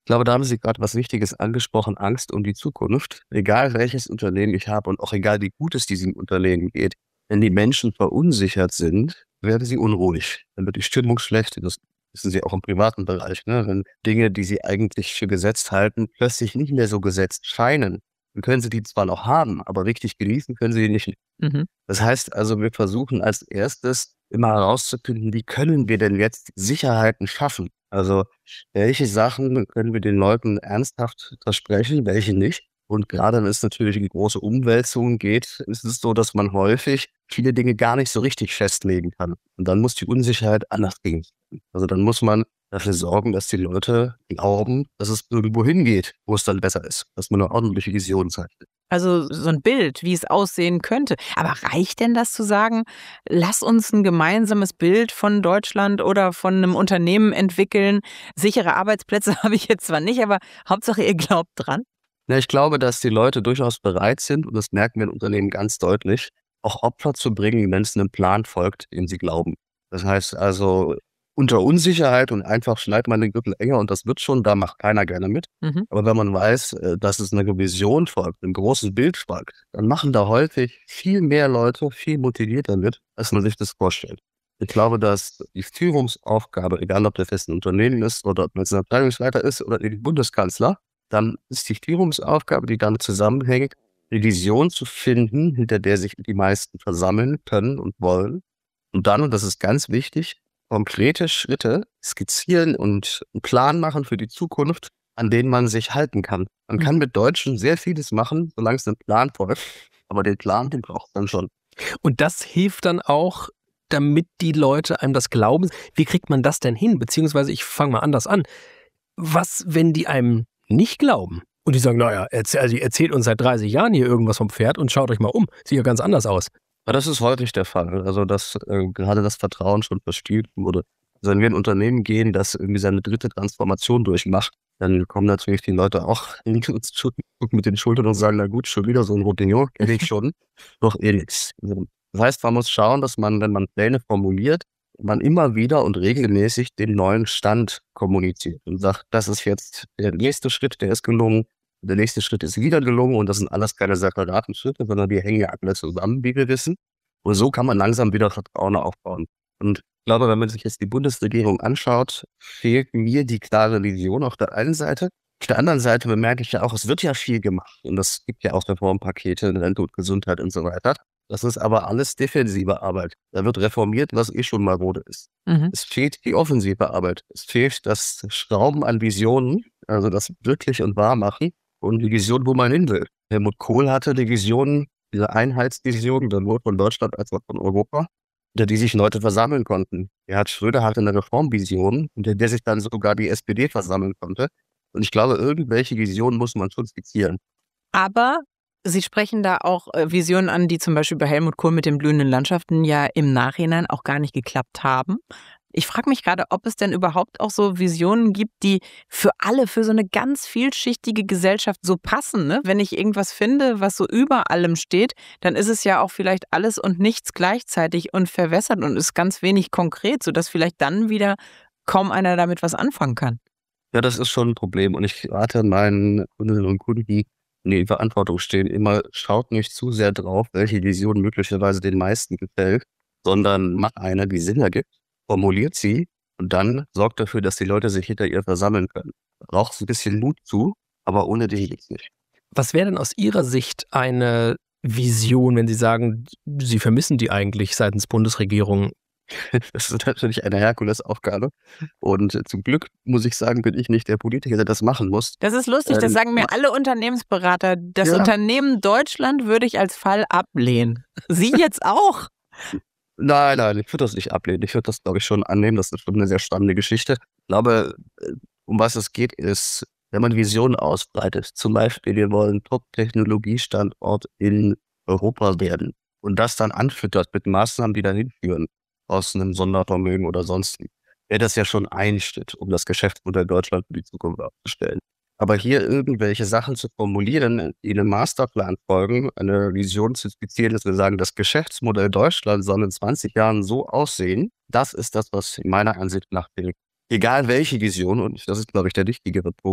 Ich glaube, da haben Sie gerade was Wichtiges angesprochen, Angst um die Zukunft. Egal welches Unternehmen ich habe und auch egal wie gut es diesem Unternehmen geht, wenn die Menschen verunsichert sind, werden sie unruhig. Dann wird die Stimmung schlecht. Das wissen Sie auch im privaten Bereich, ne? Wenn Dinge, die Sie eigentlich für gesetzt halten, plötzlich nicht mehr so gesetzt scheinen, dann können Sie die zwar noch haben, aber richtig genießen können Sie die nicht. Mhm. Das heißt also, wir versuchen als erstes immer herauszufinden, wie können wir denn jetzt Sicherheiten schaffen? Also, welche Sachen können wir den Leuten ernsthaft versprechen, welche nicht? Und gerade wenn es natürlich in große Umwälzungen geht, ist es so, dass man häufig viele Dinge gar nicht so richtig festlegen kann. Und dann muss die Unsicherheit anders gehen. Also dann muss man dafür sorgen, dass die Leute glauben, dass es irgendwo hingeht, wo es dann besser ist, dass man eine ordentliche Vision zeichnet. Also so ein Bild, wie es aussehen könnte. Aber reicht denn das zu sagen, lass uns ein gemeinsames Bild von Deutschland oder von einem Unternehmen entwickeln? Sichere Arbeitsplätze habe ich jetzt zwar nicht, aber Hauptsache ihr glaubt dran. Ja, ich glaube, dass die Leute durchaus bereit sind, und das merken wir in Unternehmen ganz deutlich, auch Opfer zu bringen, wenn es einem Plan folgt, den sie glauben. Das heißt also, unter Unsicherheit und einfach schneid man den Gürtel enger und das wird schon, da macht keiner gerne mit. Mhm. Aber wenn man weiß, dass es einer Vision folgt, einem großen Bild folgt, dann machen da häufig viel mehr Leute viel motivierter mit, als man sich das vorstellt. Ich glaube, dass die Führungsaufgabe, egal ob der fest ein Unternehmen ist oder ob man jetzt ein Abteilungsleiter ist oder den Bundeskanzler, dann ist die Führungsaufgabe, die damit zusammenhängt, eine Vision zu finden, hinter der sich die meisten versammeln können und wollen. Und dann, und das ist ganz wichtig, konkrete Schritte skizzieren und einen Plan machen für die Zukunft, an denen man sich halten kann. Man kann mit Deutschen sehr vieles machen, solange es einem Plan folgt. Aber den Plan, den braucht man schon. Und das hilft dann auch, damit die Leute einem das glauben. Wie kriegt man das denn hin? Beziehungsweise, ich fange mal anders an. Was, wenn die einem nicht glauben? Und die sagen, naja, ihr erzählt uns seit 30 Jahren hier irgendwas vom Pferd und schaut euch mal um. Sieht ja ganz anders aus. Aber das ist häufig der Fall. Also, dass gerade das Vertrauen schon verspielt wurde. Also, wenn wir in ein Unternehmen gehen, das irgendwie seine dritte Transformation durchmacht, dann kommen natürlich die Leute auch zucken mit den Schultern und sagen, na gut, schon wieder so ein Rodeo, kenne ich schon, doch eh nix. Also, das heißt, man muss schauen, dass man, wenn man Pläne formuliert, man immer wieder und regelmäßig den neuen Stand kommuniziert und sagt, das ist jetzt der nächste Schritt, der ist gelungen, der nächste Schritt ist wieder gelungen und das sind alles keine separaten Schritte, sondern die hängen ja alle zusammen, wie wir wissen. Und so kann man langsam wieder Vertrauen aufbauen. Und ich glaube, wenn man sich jetzt die Bundesregierung anschaut, fehlt mir die klare Vision auf der einen Seite. Auf der anderen Seite bemerke ich ja auch, es wird ja viel gemacht. Und es gibt ja auch Reformpakete in Rente und Gesundheit und so weiter. Das ist aber alles defensive Arbeit. Da wird reformiert, was eh schon marode ist. Mhm. Es fehlt die offensive Arbeit. Es fehlt das Schrauben an Visionen, also das wirklich und wahr machen und die Vision, wo man hin will. Helmut Kohl hatte die Vision, diese Einheitsvision, sowohl von Deutschland als auch von Europa, unter die sich Leute versammeln konnten. Gerhard Schröder hatte eine Reformvision, unter der sich dann sogar die SPD versammeln konnte. Und ich glaube, irgendwelche Visionen muss man schon skizzieren. Aber Sie sprechen da auch Visionen an, die zum Beispiel bei Helmut Kohl mit den blühenden Landschaften ja im Nachhinein auch gar nicht geklappt haben. Ich frage mich gerade, ob es denn überhaupt auch so Visionen gibt, die für alle, für so eine ganz vielschichtige Gesellschaft so passen. Ne? Wenn ich irgendwas finde, was so über allem steht, dann ist es ja auch vielleicht alles und nichts gleichzeitig und verwässert und ist ganz wenig konkret, sodass vielleicht dann wieder kaum einer damit was anfangen kann. Ja, das ist schon ein Problem. Und ich rate meinen Kundinnen und Kunden, die in der Verantwortung stehen, immer, schaut nicht zu sehr drauf, welche Vision möglicherweise den meisten gefällt, sondern macht eine, die Sinn ergibt, formuliert sie und dann sorgt dafür, dass die Leute sich hinter ihr versammeln können. Braucht es ein bisschen Mut zu, aber ohne die geht's nicht. Was wäre denn aus Ihrer Sicht eine Vision, wenn Sie sagen, Sie vermissen die eigentlich seitens Bundesregierung? Das ist natürlich eine Herkulesaufgabe. Und zum Glück, muss ich sagen, bin ich nicht der Politiker, der das machen muss. Das ist lustig, das sagen mir alle Unternehmensberater. Das Ja. Unternehmen Deutschland würde ich als Fall ablehnen. Sie jetzt auch? Nein, ich würde das nicht ablehnen. Ich würde das, glaube ich, schon annehmen. Das ist schon eine sehr spannende Geschichte. Ich glaube, um was es geht, ist, wenn man Visionen ausbreitet, zum Beispiel, wir wollen Top-Technologiestandort in Europa werden und das dann anfüttert mit Maßnahmen, die dahin führen, aus einem Sondervermögen oder sonstigen, wäre das ja schon ein Schritt, um das Geschäftsmodell Deutschland für die Zukunft aufzustellen. Aber hier irgendwelche Sachen zu formulieren, die einem Masterplan folgen, eine Vision zu skizzieren, dass wir sagen, das Geschäftsmodell Deutschland soll in 20 Jahren so aussehen, das ist das, was meiner Ansicht nach fehlt. Egal welche Vision, und das ist, glaube ich, der wichtigere Punkt,